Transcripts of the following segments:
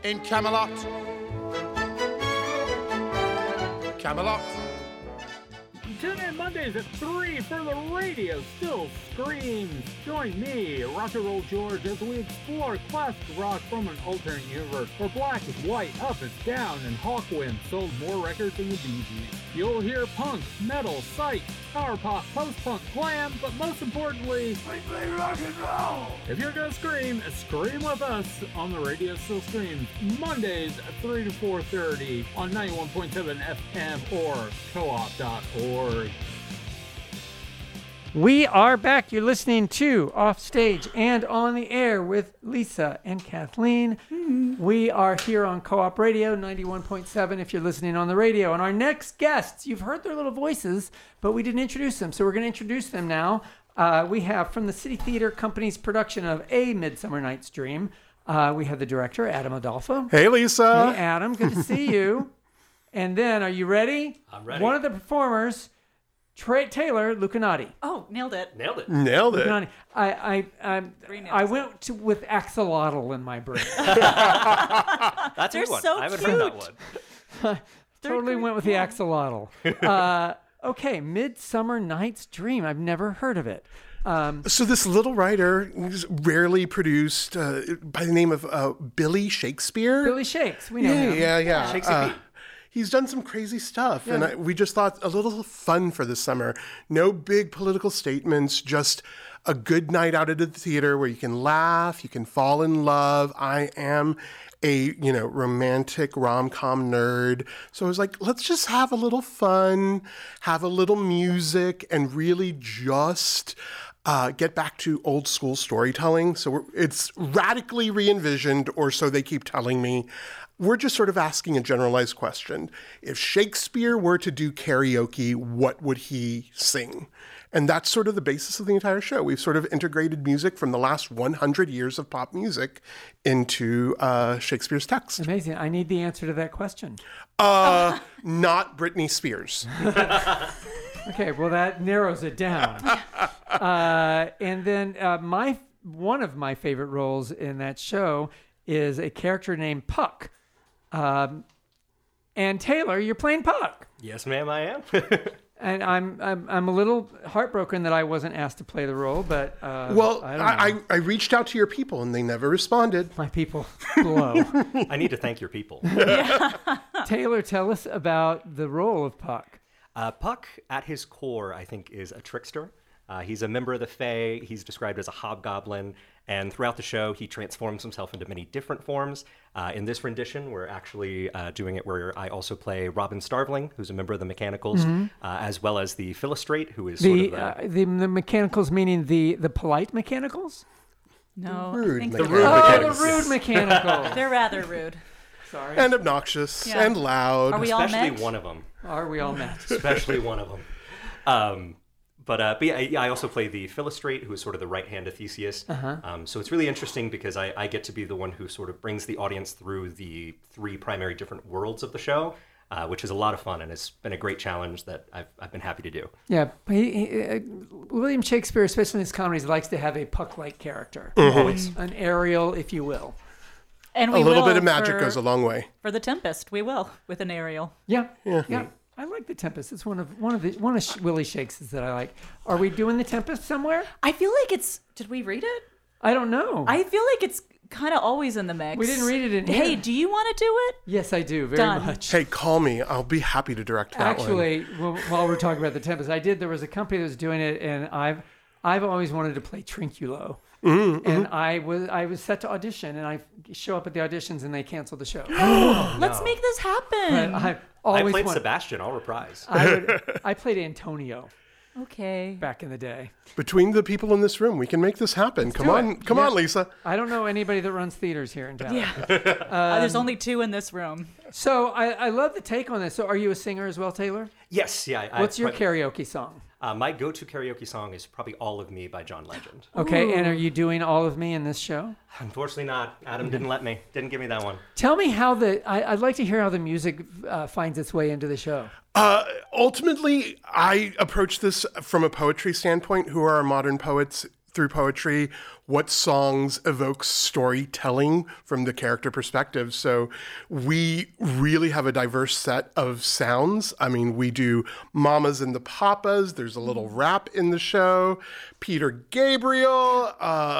In Camelot. Camelot. Tune in Mondays at 3 for the Radio Still Screams. Join me, Rock and Roll George, as we explore classic rock from an alternate universe where black is white, up is down, and Hawkwind sold more records than the Bee Gees. You'll hear punk, metal, psych, power pop, post-punk, glam, but most importantly, we play rock and roll! If you're gonna scream, scream with us on the Radio Still Screams, Mondays at 3 to 4:30 on 91.7 FM or co-op.org. We are back. You're listening to Offstage and On the Air with Lisa and Kathleen. We are here on Co-op Radio 91.7 if you're listening on the radio. And our next guests, you've heard their little voices, but we didn't introduce them. So we're going to introduce them now. We have from the City Theater Company's production of A Midsummer Night's Dream. We have the director, Adam Adolfo. Hey, Lisa. Hey, Adam. Good to see you. And then, are you ready? I'm ready. One of the performers, Taylor Lucanati. Oh, nailed it. Nailed it. Nailed it. Lucanati. I went with axolotl in my brain. That's They're a good one. so I haven't heard that cute. one. Totally went with the axolotl. Okay, Midsummer Night's Dream. I've never heard of it. So this little writer, he's rarely produced by the name of Billy Shakespeare. Billy Shakes. We know him. Yeah. Shakespeare. He's done some crazy stuff, and we just thought a little fun for this summer. No big political statements, just a good night out at the theater where you can laugh, you can fall in love. I am a, romantic rom-com nerd. So I was like, let's just have a little fun, have a little music, and really just get back to old school storytelling. So it's radically re-envisioned, or so they keep telling me. We're just sort of asking a generalized question. If Shakespeare were to do karaoke, what would he sing? And that's sort of the basis of the entire show. We've sort of integrated music from the last 100 years of pop music into Shakespeare's text. Amazing. I need the answer to that question. Not Britney Spears. Okay, well, that narrows it down. And then one of my favorite roles in that show is a character named Puck. And Taylor, you're playing Puck. Yes, ma'am, I am. And I'm a little heartbroken that I wasn't asked to play the role, but I reached out to your people and they never responded. My people blow. I need to thank your people. Taylor, tell us about the role of Puck. Puck, at his core, I think, is a trickster. He's a member of the Fae. He's described as a hobgoblin. And throughout the show, he transforms himself into many different forms. In this rendition, we're actually doing it where I also play Robin Starveling, who's a member of the Mechanicals, as well as the Philostrate, who is sort of the Mechanicals, meaning the polite Mechanicals? No. Rude I think Mechanicals. they're Oh, the rude Mechanicals. They're rather rude. Sorry. And obnoxious and loud. Are we all especially met? one of them. Are we all met? Especially one of them. But yeah, I also play the Philostrate, who is sort of the right hand of Theseus. So it's really interesting because I get to be the one who sort of brings the audience through the three primary different worlds of the show, which is a lot of fun and has been a great challenge that I've been happy to do. Yeah, William Shakespeare, especially in his comedies, likes to have a Puck-like character. Always an Ariel, if you will. And A little bit of magic goes a long way. For the Tempest, we will with an Ariel. Yeah. I like the Tempest. It's one of Willie Shakes' that I like. Are we doing the Tempest somewhere? I feel like it's. Did we read it? I don't know. I feel like it's kind of always in the mix. We didn't read it in here. Hey, do you want to do it? Yes, I do very Done. much. Hey, call me. I'll be happy to direct that one. Actually, while we're talking about the Tempest, there was a company that was doing it, and I've always wanted to play Trinculo. And I was set to audition, and I show up at the auditions, and they cancel the show. Let's make this happen. But I played Sebastian. I'll reprise. I played Antonio Okay. back in the day. Between the people in this room, we can make this happen. Come on, Lisa. I don't know anybody that runs theaters here in town. Yeah. There's only two in this room. So I love the take on this. So are you a singer as well, Taylor? Yes, yeah. What's your karaoke song? My go-to karaoke song is probably All of Me by John Legend. Okay, and are you doing All of Me in this show? Unfortunately not. Adam didn't let me. Didn't give me that one. Tell me how I'd like to hear how the music finds its way into the show. Ultimately, I approach this from a poetry standpoint. Who are our modern poets through poetry? what songs evoke storytelling from the character perspective. So we really have a diverse set of sounds. I mean, we do Mamas and the Papas. There's a little rap in the show. Peter Gabriel.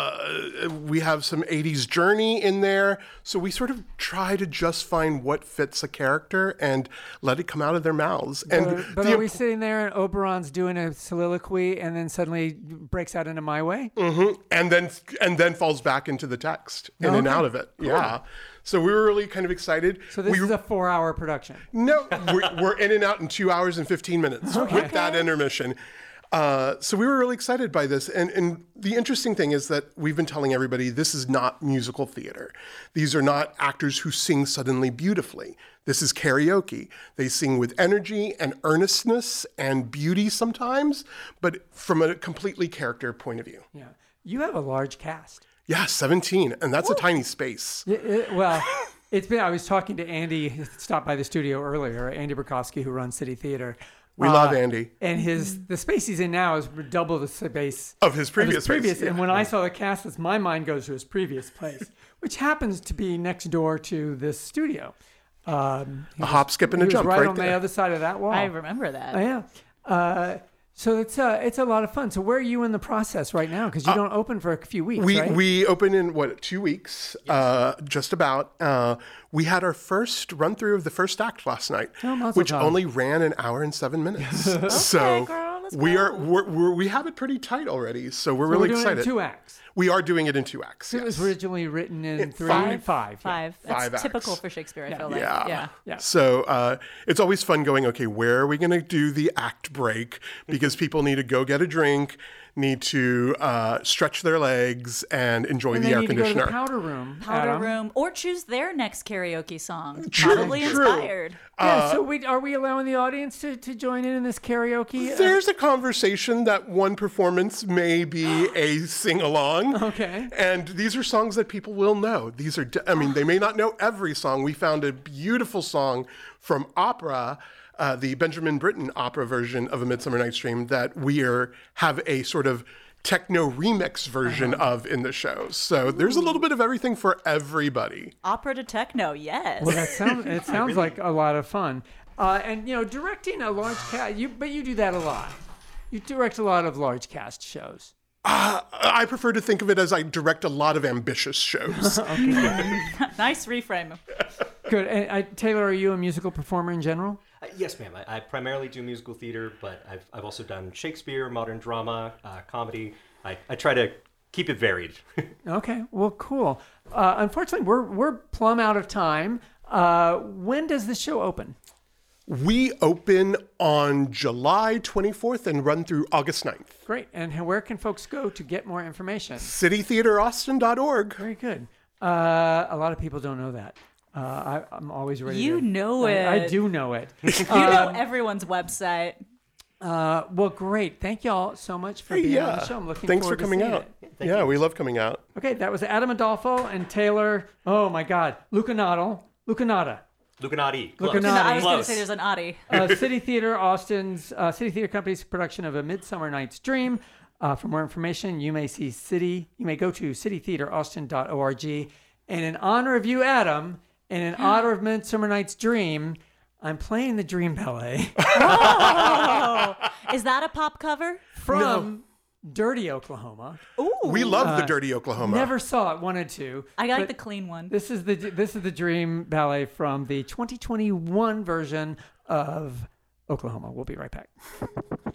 We have some 80s Journey in there. So we sort of try to just find what fits a character and let it come out of their mouths. But are we sitting there and Oberon's doing a soliloquy and then suddenly breaks out into My Way? Mm-hmm. And then falls back into the text in and out of it. Cool. Yeah. So we were really kind of excited. So this is a 4-hour production. No, we're in and out in 2 hours and 15 minutes with that intermission. So we were really excited by this. And the interesting thing is that we've been telling everybody this is not musical theater. These are not actors who sing suddenly beautifully. This is karaoke. They sing with energy and earnestness and beauty sometimes, but from a completely character point of view. Yeah. You have a large cast. Yeah, 17. And that's a tiny space. Well, I was talking to Andy, who stopped by the studio earlier, Andy Burkowski, who runs City Theater. We love Andy. And the space he's in now is double the space of his previous space. And when I saw the cast, my mind goes to his previous place, which happens to be next door to this studio. A hop, skip, and a jump right on the other side of that wall. I remember that. Yeah. So it's a lot of fun. So where are you in the process right now? Because you don't open for a few weeks, right? We open in, 2 weeks? Yes. Just about. We had our first run through of the first act last night, which only ran an hour and 7 minutes. Okay, so girl, let's we go. we have it pretty tight already. So we're really excited. Doing it in 2 acts. We are doing it in 2 acts. So it was originally written in five. Five. Yeah. That's 5 typical acts. for Shakespeare, I feel like. Yeah. Yeah. So it's always fun going, okay, where are we going to do the act break? Because people need to go get a drink, need to stretch their legs and enjoy the air conditioner. Go to the powder room. Or choose their next karaoke song. True, Probably inspired. Yeah, so are we allowing the audience to join in this karaoke? There's a conversation that one performance may be a sing-along. Okay. And these are songs that people will know. These are, they may not know every song. We found a beautiful song from opera, the Benjamin Britten opera version of A Midsummer Night's Dream that we have a sort of techno remix version of in the show. So there's a little bit of everything for everybody. Opera to techno, yes. Well, it sounds like a lot of fun. And directing a large cast, but you do that a lot. You direct a lot of large cast shows. I prefer to think of it as I direct a lot of ambitious shows. Nice reframe. Good. And Taylor, are you a musical performer in general? Yes, ma'am. I primarily do musical theater, but I've also done Shakespeare, modern drama, comedy. I try to keep it varied. Okay. Well, cool. Unfortunately, we're plumb out of time. When does the show open? We open on July 24th and run through August 9th. Great. And where can folks go to get more information? citytheateraustin.org. Very good. A lot of people don't know that. I'm always ready. You know it. I do know it. You know everyone's website. Well, great. Thank y'all so much for being on the show. I'm looking Thanks forward for coming to seeing out. it. We love coming out. Okay, that was Adam Adolfo and Taylor. Oh my God, Lucanati. Lucanati. I was going to say there's an Adi. City Theater Austin's City Theater Company's production of A Midsummer Night's Dream. For more information, you may go to citytheateraustin.org. And in honor of you, Adam, and in honor of Midsummer Night's Dream, I'm playing the Dream Ballet. Oh, is that a pop cover? From Dirty Oklahoma. Ooh. We love the Dirty Oklahoma. Never saw it, wanted to. I like the clean one. This is the Dream Ballet from the 2021 version of Oklahoma. We'll be right back.